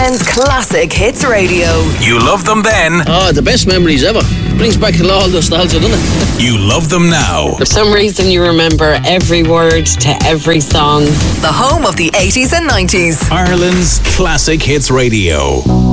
Ireland's classic hits radio. You love them then. Oh, the best memories ever. Brings back a lot of nostalgia, doesn't it? You love them now. For some reason you remember every word to every song. The home of the 80s and 90s. Ireland's classic hits radio.